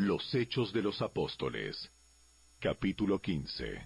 Los Hechos de los Apóstoles, capítulo 15.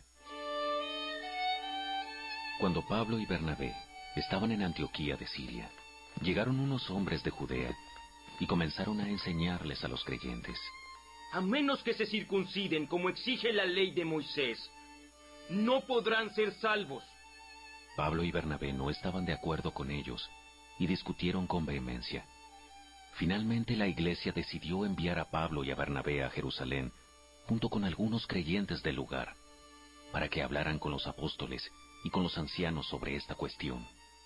Cuando Pablo y Bernabé estaban en Antioquía de Siria, llegaron unos hombres de Judea y comenzaron a enseñarles a los creyentes. A menos que se circunciden como exige la ley de Moisés, no podrán ser salvos. Pablo y Bernabé no estaban de acuerdo con ellos y discutieron con vehemencia. Finalmente la iglesia decidió enviar a Pablo y a Bernabé a Jerusalén, junto con algunos creyentes del lugar, para que hablaran con los apóstoles y con los ancianos sobre esta cuestión.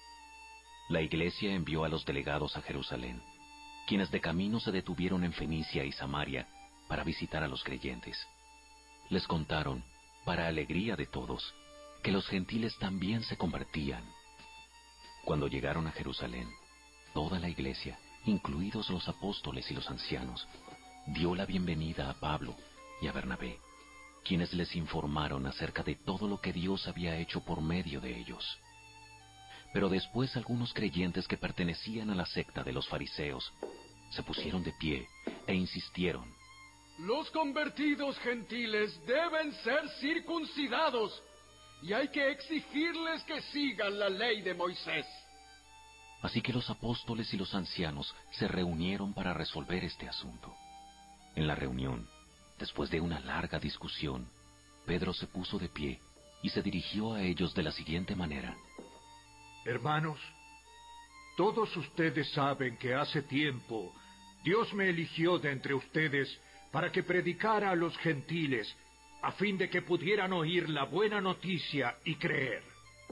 La iglesia envió a los delegados a Jerusalén, quienes de camino se detuvieron en Fenicia y Samaria para visitar a los creyentes. Les contaron, para alegría de todos, que los gentiles también se convertían. Cuando llegaron a Jerusalén, toda la iglesia, incluidos los apóstoles y los ancianos, dio la bienvenida a Pablo y a Bernabé, quienes les informaron acerca de todo lo que Dios había hecho por medio de ellos. Pero después algunos creyentes que pertenecían a la secta de los fariseos se pusieron de pie e insistieron: los convertidos gentiles deben ser circuncidados y hay que exigirles que sigan la ley de Moisés. Así que los apóstoles y los ancianos se reunieron para resolver este asunto. En la reunión, después de una larga discusión, Pedro se puso de pie y se dirigió a ellos de la siguiente manera: Hermanos, todos ustedes saben que hace tiempo Dios me eligió de entre ustedes para que predicara a los gentiles, a fin de que pudieran oír la buena noticia y creer.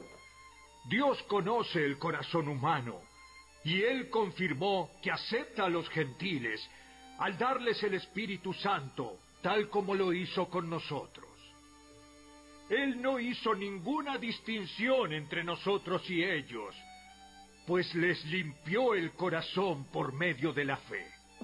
Dios conoce el corazón humano, y Él confirmó que acepta a los gentiles al darles el Espíritu Santo, tal como lo hizo con nosotros. Él no hizo ninguna distinción entre nosotros y ellos, pues les limpió el corazón por medio de la fe.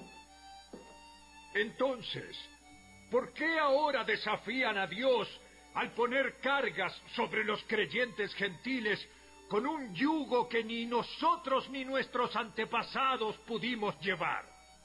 Entonces, ¿por qué ahora desafían a Dios al poner cargas sobre los creyentes gentiles con un yugo que ni nosotros ni nuestros antepasados pudimos llevar?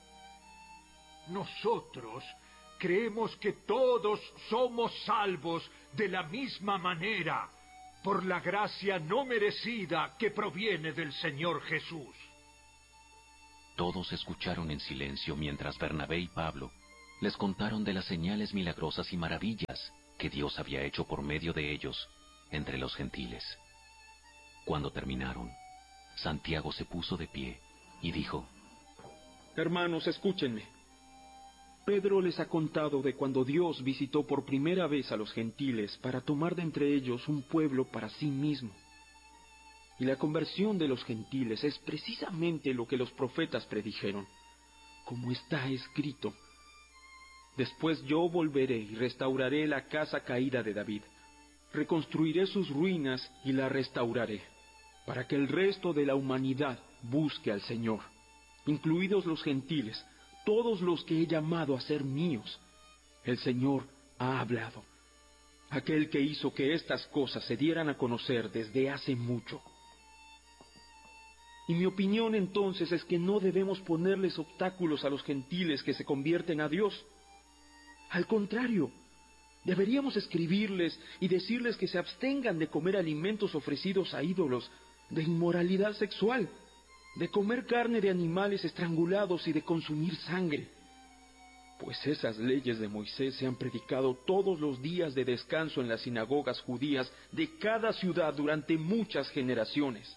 Nosotros creemos que todos somos salvos de la misma manera, por la gracia no merecida que proviene del Señor Jesús. Todos escucharon en silencio mientras Bernabé y Pablo les contaron de las señales milagrosas y maravillas que Dios había hecho por medio de ellos entre los gentiles. Cuando terminaron, Santiago se puso de pie y dijo: Hermanos, escúchenme. Pedro les ha contado de cuando Dios visitó por primera vez a los gentiles para tomar de entre ellos un pueblo para sí mismo. Y la conversión de los gentiles es precisamente lo que los profetas predijeron, como está escrito: Después yo volveré y restauraré la casa caída de David. Reconstruiré sus ruinas y la restauraré, para que el resto de la humanidad busque al Señor, incluidos los gentiles, todos los que he llamado a ser míos. El Señor ha hablado, aquel que hizo que estas cosas se dieran a conocer desde hace mucho. Y mi opinión entonces es que no debemos ponerles obstáculos a los gentiles que se convierten a Dios. Al contrario, deberíamos escribirles y decirles que se abstengan de comer alimentos ofrecidos a ídolos, de inmoralidad sexual, de comer carne de animales estrangulados y de consumir sangre. Pues esas leyes de Moisés se han predicado todos los días de descanso en las sinagogas judías de cada ciudad durante muchas generaciones.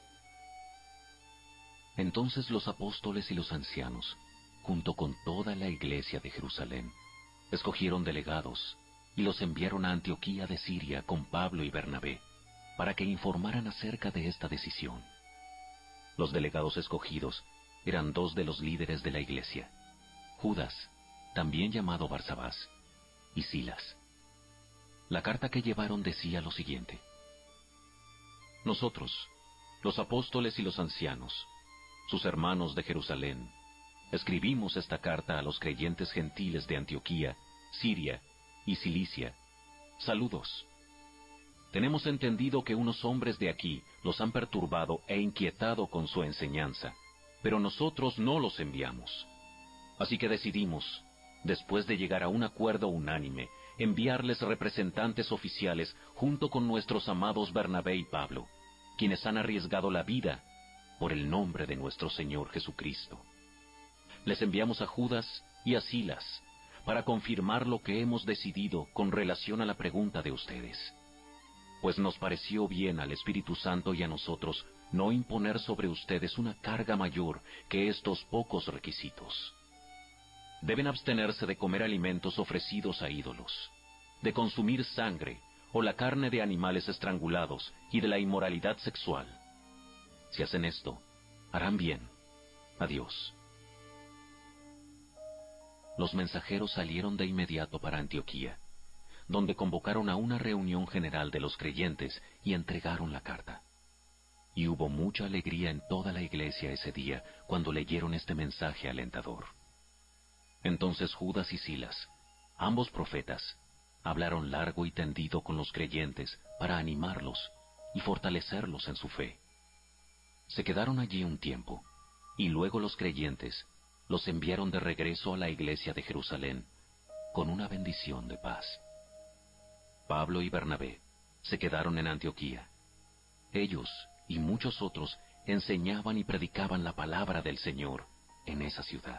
Entonces los apóstoles y los ancianos, junto con toda la iglesia de Jerusalén, escogieron delegados y los enviaron a Antioquía de Siria con Pablo y Bernabé, para que informaran acerca de esta decisión. Los delegados escogidos eran dos de los líderes de la iglesia: Judas, también llamado Barsabás, y Silas. La carta que llevaron decía lo siguiente: Nosotros, los apóstoles y los ancianos, sus hermanos de Jerusalén, escribimos esta carta a los creyentes gentiles de Antioquía, Siria y Cilicia. Saludos. Tenemos entendido que unos hombres de aquí los han perturbado e inquietado con su enseñanza, pero nosotros no los enviamos. Así que decidimos, después de llegar a un acuerdo unánime, enviarles representantes oficiales junto con nuestros amados Bernabé y Pablo, quienes han arriesgado la vida por el nombre de nuestro Señor Jesucristo. Les enviamos a Judas y a Silas para confirmar lo que hemos decidido con relación a la pregunta de ustedes, pues nos pareció bien al Espíritu Santo y a nosotros no imponer sobre ustedes una carga mayor que estos pocos requisitos. Deben abstenerse de comer alimentos ofrecidos a ídolos, de consumir sangre o la carne de animales estrangulados y de la inmoralidad sexual. Si hacen esto, harán bien a Dios. Los mensajeros salieron de inmediato para Antioquía, donde convocaron a una reunión general de los creyentes y entregaron la carta. Y hubo mucha alegría en toda la iglesia ese día cuando leyeron este mensaje alentador. Entonces Judas y Silas, ambos profetas, hablaron largo y tendido con los creyentes para animarlos y fortalecerlos en su fe. Se quedaron allí un tiempo, y luego los creyentes los enviaron de regreso a la iglesia de Jerusalén con una bendición de paz. Pablo y Bernabé se quedaron en Antioquía. Ellos y muchos otros enseñaban y predicaban la palabra del Señor en esa ciudad.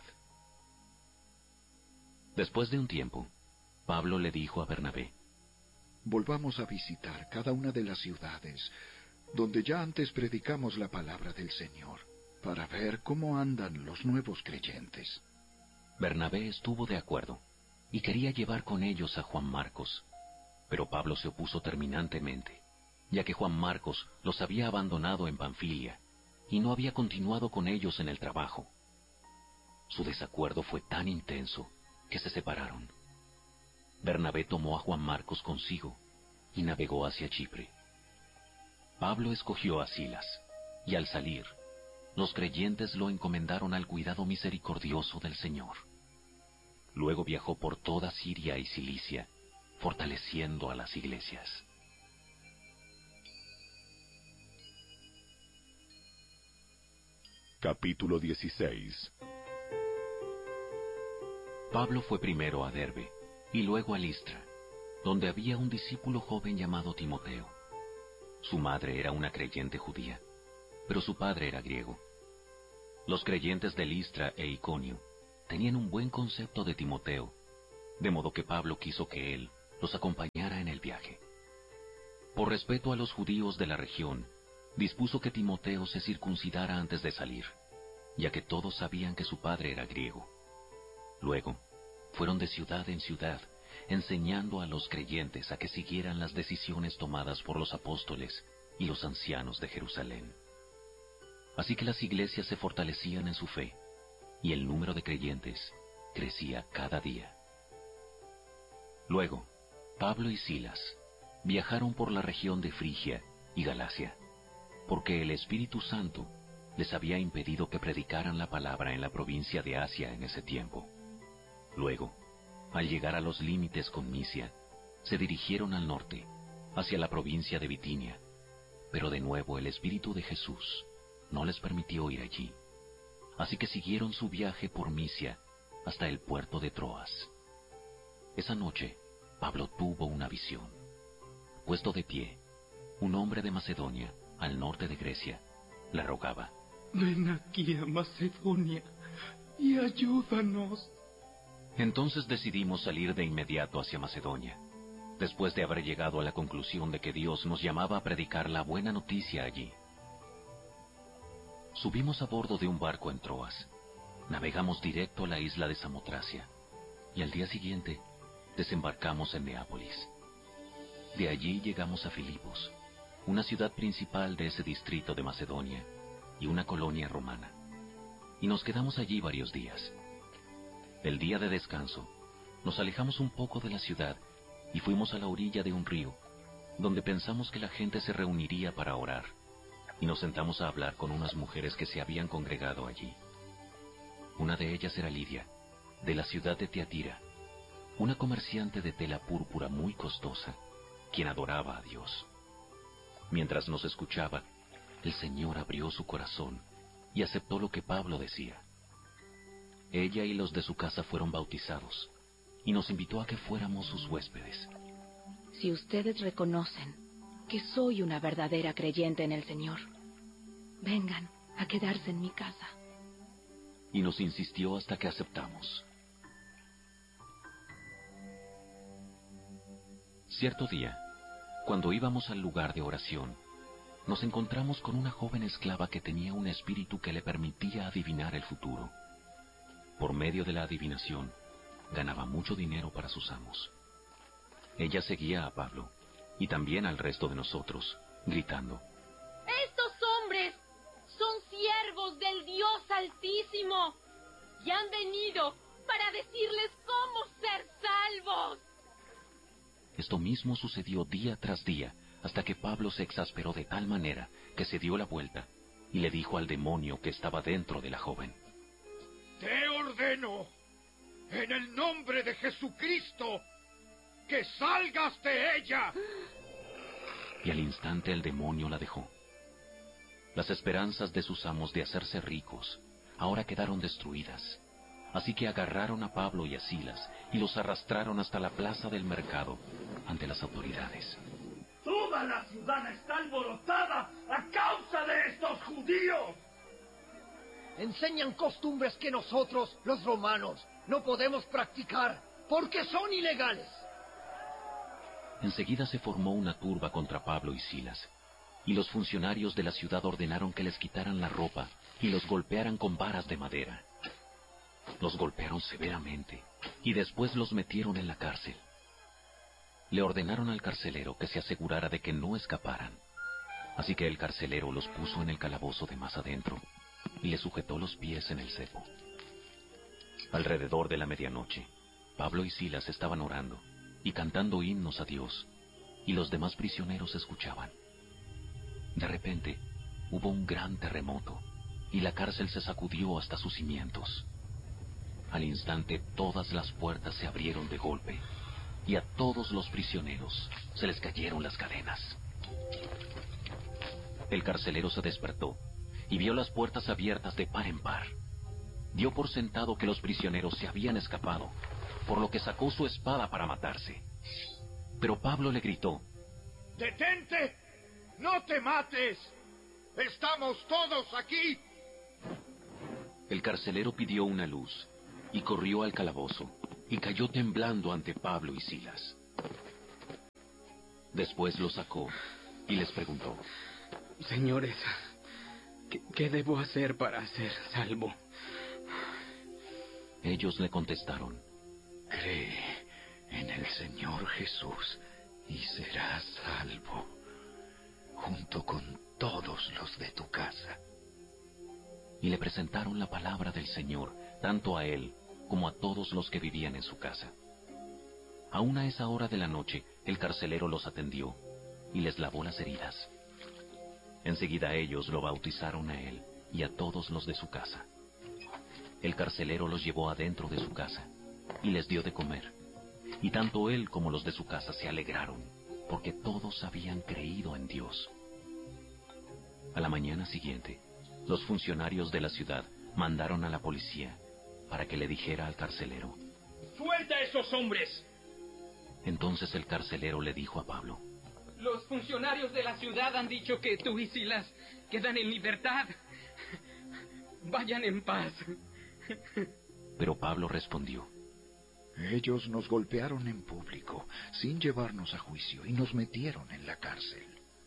Después de un tiempo, Pablo le dijo a Bernabé: volvamos a visitar cada una de las ciudades donde ya antes predicamos la palabra del Señor, para ver cómo andan los nuevos creyentes. Bernabé estuvo de acuerdo y quería llevar con ellos a Juan Marcos, pero Pablo se opuso terminantemente, ya que Juan Marcos los había abandonado en Panfilia y no había continuado con ellos en el trabajo. Su desacuerdo fue tan intenso que se separaron. Bernabé tomó a Juan Marcos consigo y navegó hacia Chipre. Pablo escogió a Silas, y al salir, los creyentes lo encomendaron al cuidado misericordioso del Señor. Luego viajó por toda Siria y Cilicia, fortaleciendo a las iglesias. Capítulo 16. Pablo fue primero a Derbe y luego a Listra, donde había un discípulo joven llamado Timoteo. Su madre era una creyente judía, pero su padre era griego. Los creyentes de Listra e Iconio tenían un buen concepto de Timoteo, de modo que Pablo quiso que él los acompañara en el viaje. Por respeto a los judíos de la región, dispuso que Timoteo se circuncidara antes de salir, ya que todos sabían que su padre era griego. Luego, fueron de ciudad en ciudad, enseñando a los creyentes a que siguieran las decisiones tomadas por los apóstoles y los ancianos de Jerusalén. Así que las iglesias se fortalecían en su fe, y el número de creyentes crecía cada día. Luego, Pablo y Silas viajaron por la región de Frigia y Galacia, porque el Espíritu Santo les había impedido que predicaran la palabra en la provincia de Asia en ese tiempo. Luego, al llegar a los límites con Misia, se dirigieron al norte, hacia la provincia de Bitinia, pero de nuevo el Espíritu de Jesús no les permitió ir allí, así que siguieron su viaje por Misia hasta el puerto de Troas. Esa noche, Pablo tuvo una visión. Puesto de pie, un hombre de Macedonia, al norte de Grecia, le rogaba: ven aquí a Macedonia y ayúdanos. Entonces decidimos salir de inmediato hacia Macedonia, después de haber llegado a la conclusión de que Dios nos llamaba a predicar la buena noticia allí. Subimos a bordo de un barco en Troas, navegamos directo a la isla de Samotracia, y al día siguiente desembarcamos en Neápolis. De allí llegamos a Filipos, una ciudad principal de ese distrito de Macedonia y una colonia romana, y nos quedamos allí varios días. El día de descanso, nos alejamos un poco de la ciudad y fuimos a la orilla de un río, donde pensamos que la gente se reuniría para orar, y nos sentamos a hablar con unas mujeres que se habían congregado allí. Una de ellas era Lidia, de la ciudad de Tiatira, una comerciante de tela púrpura muy costosa, quien adoraba a Dios. Mientras nos escuchaba, el Señor abrió su corazón y aceptó lo que Pablo decía. Ella y los de su casa fueron bautizados, y nos invitó a que fuéramos sus huéspedes. Si ustedes reconocen que soy una verdadera creyente en el Señor, vengan a quedarse en mi casa. Y nos insistió hasta que aceptamos. Cierto día, cuando íbamos al lugar de oración, nos encontramos con una joven esclava que tenía un espíritu que le permitía adivinar el futuro. Por medio de la adivinación, ganaba mucho dinero para sus amos. Ella seguía a Pablo, y también al resto de nosotros, gritando: ¡Estos hombres son siervos del Dios Altísimo! Y han venido para decirles cómo ser salvos. Esto mismo sucedió día tras día, hasta que Pablo se exasperó de tal manera que se dio la vuelta y le dijo al demonio que estaba dentro de la joven: Te ordeno, en el nombre de Jesucristo, que salgas de ella. Y al instante el demonio la dejó. Las esperanzas de sus amos de hacerse ricos ahora quedaron destruidas. Así que agarraron a Pablo y a Silas y los arrastraron hasta la plaza del mercado ante las autoridades. Toda la ciudad está alborotada a causa de estos judíos. Enseñan costumbres que nosotros, los romanos, no podemos practicar porque son ilegales. Enseguida se formó una turba contra Pablo y Silas, y los funcionarios de la ciudad ordenaron que les quitaran la ropa y los golpearan con varas de madera. Los golpearon severamente y después los metieron en la cárcel. Le ordenaron al carcelero que se asegurara de que no escaparan. Así que el carcelero los puso en el calabozo de más adentro y les sujetó los pies en el cepo. Alrededor de la medianoche, Pablo y Silas estaban orando y cantando himnos a Dios, y los demás prisioneros escuchaban. De repente, hubo un gran terremoto, y la cárcel se sacudió hasta sus cimientos. Al instante, todas las puertas se abrieron de golpe, y a todos los prisioneros se les cayeron las cadenas. El carcelero se despertó y vio las puertas abiertas de par en par. Dio por sentado que los prisioneros se habían escapado, por lo que sacó su espada para matarse. Pero Pablo le gritó: ¡Detente! ¡No te mates! ¡Estamos todos aquí! El carcelero pidió una luz y corrió al calabozo y cayó temblando ante Pablo y Silas. Después los sacó y les preguntó: Señores, ¿qué debo hacer para ser salvo? Ellos le contestaron: Cree en el Señor Jesús y serás salvo, junto con todos los de tu casa. Y le presentaron la palabra del Señor, tanto a él como a todos los que vivían en su casa. Aún a esa hora de la noche, el carcelero los atendió y les lavó las heridas. Enseguida ellos lo bautizaron a él y a todos los de su casa. El carcelero los llevó adentro de su casa y les dio de comer. Y tanto él como los de su casa se alegraron, porque todos habían creído en Dios. A la mañana siguiente, los funcionarios de la ciudad mandaron a la policía para que le dijera al carcelero: ¡Suelta a esos hombres! Entonces el carcelero le dijo a Pablo: Los funcionarios de la ciudad han dicho que tú y Silas quedan en libertad. Vayan en paz. Pero Pablo respondió: Ellos nos golpearon en público, sin llevarnos a juicio, y nos metieron en la cárcel.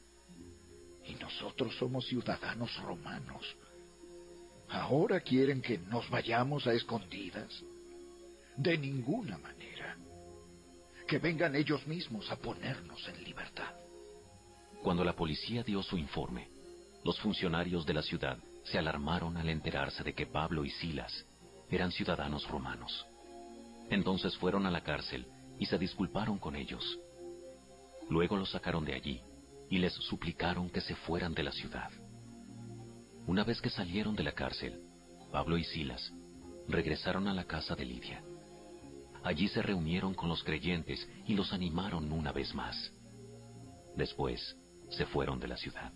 Y nosotros somos ciudadanos romanos. ¿Ahora quieren que nos vayamos a escondidas? De ninguna manera. Que vengan ellos mismos a ponernos en libertad. Cuando la policía dio su informe, los funcionarios de la ciudad se alarmaron al enterarse de que Pablo y Silas eran ciudadanos romanos. Entonces fueron a la cárcel y se disculparon con ellos. Luego los sacaron de allí y les suplicaron que se fueran de la ciudad. Una vez que salieron de la cárcel, Pablo y Silas regresaron a la casa de Lidia. Allí se reunieron con los creyentes y los animaron una vez más. Después se fueron de la ciudad.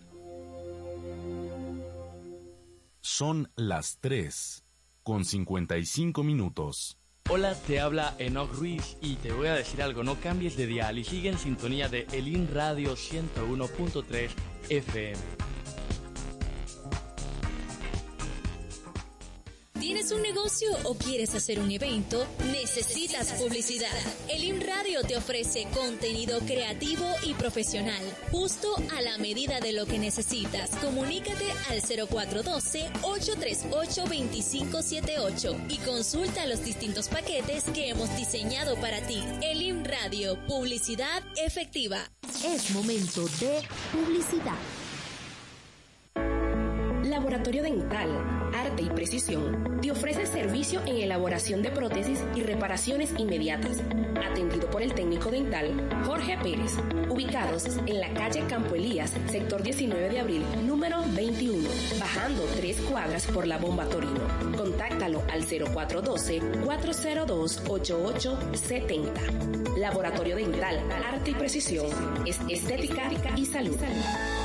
Son las 3:55. Hola, te habla Enoch Ruiz y te voy a decir algo, no cambies de dial y sigue en sintonía de Elim Radio 101.3 FM. ¿Tienes un negocio o quieres hacer un evento? Necesitas publicidad. Elim Radio te ofrece contenido creativo y profesional, justo a la medida de lo que necesitas. Comunícate al 0412-838-2578 y consulta los distintos paquetes que hemos diseñado para ti. Elim Radio, publicidad efectiva. Es momento de publicidad. Laboratorio Dental, Arte y Precisión te ofrece servicio en elaboración de prótesis y reparaciones inmediatas. Atendido por el técnico dental Jorge Pérez. Ubicados en la calle Campo Elías, sector 19 de abril, número 21, bajando 3 cuadras por la Bomba Torino. Contáctalo al 0412-402-8870. Laboratorio Dental, Arte y Precisión es estética y salud.